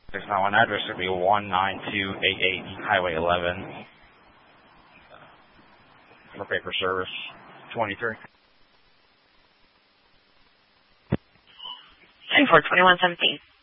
691 address would be 19288 Highway 11 for paper service 23. 342117.